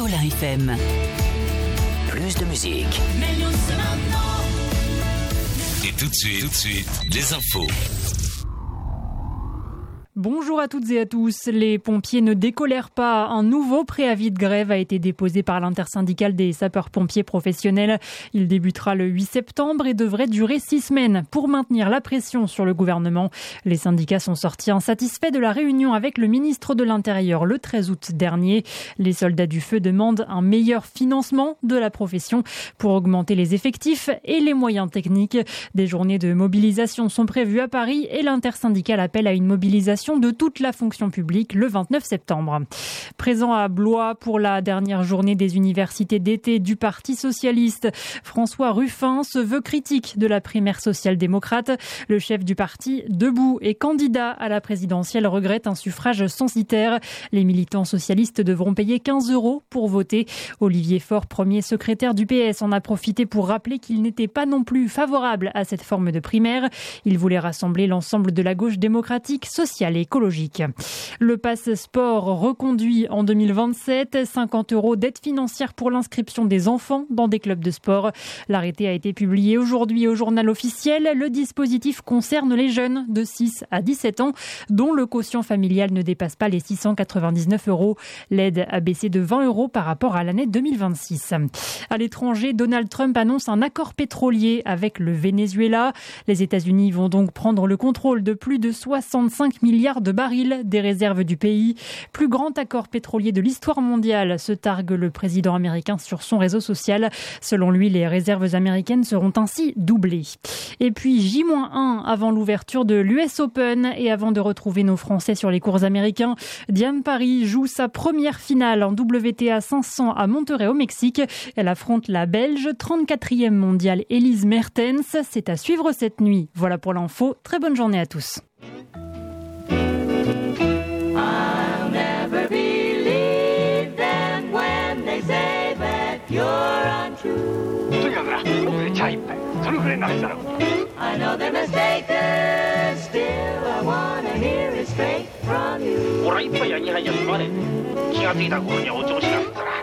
Kaolin FM. Plus de musique. Et tout de suite, les infos. Bonjour à toutes et à tous. Les pompiers ne décolèrent pas. Un nouveau préavis de grève a été déposé par l'intersyndicale des sapeurs-pompiers professionnels. Il débutera le 8 septembre et devrait durer 6 semaines pour maintenir la pression sur le gouvernement. Les syndicats sont sortis insatisfaits de la réunion avec le ministre de l'Intérieur le 13 août dernier. Les soldats du feu demandent un meilleur financement de la profession pour augmenter les effectifs et les moyens techniques. Des journées de mobilisation sont prévues à Paris et l'intersyndicale appelle à une mobilisation de toute la fonction publique le 29 septembre. Présent à Blois pour la dernière journée des universités d'été du Parti socialiste, François Ruffin se veut critique de la primaire social-démocrate. Le chef du parti, debout et candidat à la présidentielle, regrette un suffrage censitaire. Les militants socialistes devront payer 15 € pour voter. Olivier Faure, premier secrétaire du PS, en a profité pour rappeler qu'il n'était pas non plus favorable à cette forme de primaire. Il voulait rassembler l'ensemble de la gauche démocratique, sociale et écologique. Le pass sport reconduit en 2027, 50 € d'aide financière pour l'inscription des enfants dans des clubs de sport. L'arrêté a été publié aujourd'hui au journal officiel. Le dispositif concerne les jeunes de 6 à 17 ans dont le quotient familial ne dépasse pas les 699 €. L'aide a baissé de 20 € par rapport à l'année 2026. À l'étranger, Donald Trump annonce un accord pétrolier avec le Venezuela. Les États-Unis vont donc prendre le contrôle de plus de 65 milliards de barils des réserves du pays. Plus grand accord pétrolier de l'histoire mondiale, se targue le président américain sur son réseau social. Selon lui, les réserves américaines seront ainsi doublées. Et puis J-1 avant l'ouverture de l'US Open et avant de retrouver nos Français sur les cours américains, Diane Paris joue sa première finale en WTA 500 à Monterrey au Mexique. Elle affronte la Belge 34e mondiale Elise Mertens. C'est à suivre cette nuit. Voilà pour l'info. Très bonne journée à tous. I'll never believe them when they say that you're untrue. I know they're mistaken, still I wanna hear it straight from you. 俺はいっぱいやりはやつまで気がついた頃にはお調子だったな。